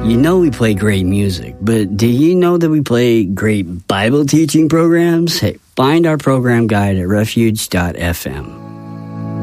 You know we play great music, but do you know that we play great Bible teaching programs? Hey, find our program guide at refuge.fm.